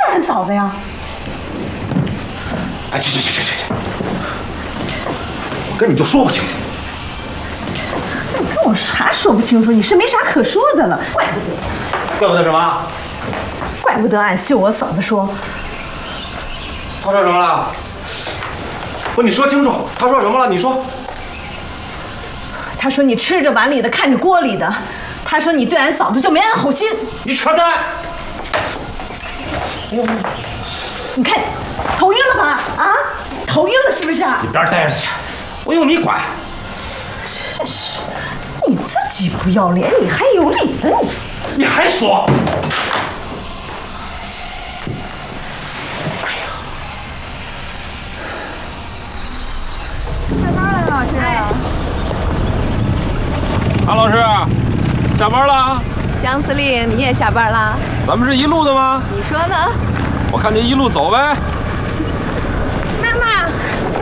俺嫂子呀？ 哎，去！我跟你就说不清楚。 你跟我啥说不清楚？你是没啥可说的了，怪不得。 怪不得什么？ 怪不得俺秀我嫂子说。 他说什么了？不，你说清楚，他说什么了？你说。 他说你吃着碗里的，看着锅里的。他说你对俺嫂子就没安好心。 你扯淡！ 你看，头晕了吧？啊，头晕了是不是？ 一边待着去，我用你管？ 真是，你自己不要脸，你还有理了你？ 你还说？ 下班了，老师。 韩老师，下班了。 江司令，你也下班了？ 咱们是一路的吗？ 你说呢？ 我看您一路走呗。 妈，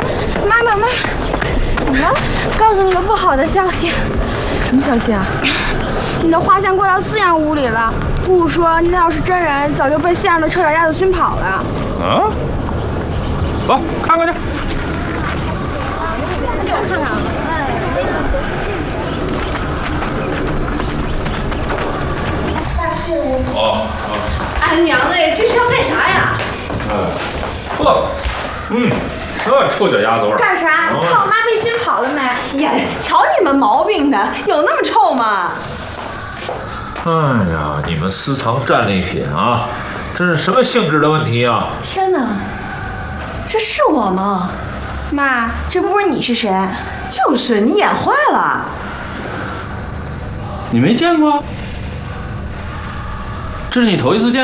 怎么了？告诉你个不好的消息。什么消息啊？你的画像挂到饲养屋里了。不说，那要是真人，早就被县上的臭脚丫子熏跑了。 嗯？走，看看去。 借我看看啊。 俺娘嘞，这是要干啥呀？ 这臭脚丫子味儿。 干啥？看我妈被熏跑了没？ 呀，瞧你们毛病的，有那么臭吗？ 哎呀，你们私藏战利品啊，这是什么性质的问题啊？ 天哪，这是我吗？妈，这不是你是谁？ 就是你眼坏了。 你没见过？这是你头一次见？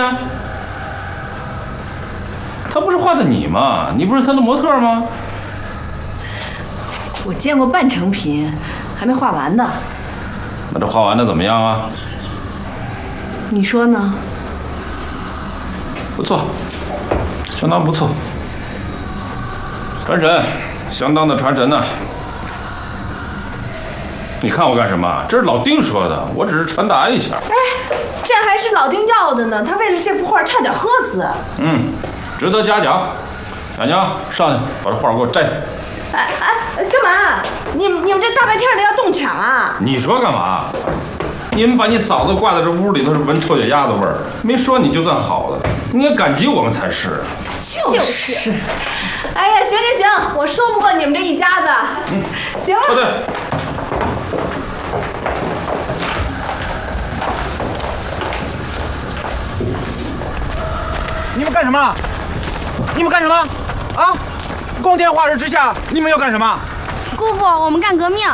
他不是画的你吗？你不是他的模特吗？ 我见过半成品，还没画完呢。 那这画完的怎么样啊？ 你说呢？ 不错，相当不错。传神，相当的传神呢。你看我干什么？这是老丁说的，我只是传达一下。 哎，这还是老丁要的呢，他为了这幅画差点喝死。 值得嘉奖。小娘，上去把这画给我摘下。 哎，干嘛？你们这大白天的要动抢啊？ 你说干嘛？你们把你嫂子挂在这屋里头是闻臭脚丫子味儿，没说你就算好的，你应该感激我们才是。 就是。哎呀，行，我说不过你们这一家子。行了。 撤队。 你们干什么？你们干什么？啊！光天化日之下，你们要干什么？ 姑父，我们干革命。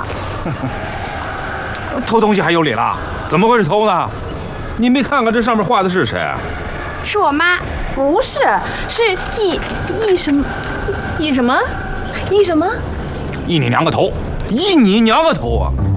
偷东西还有理了？ 怎么会是偷呢？你没看看这上面画的是谁？ 是我妈。 不是，是易什么？ 易你娘个头！ 易你娘个头啊！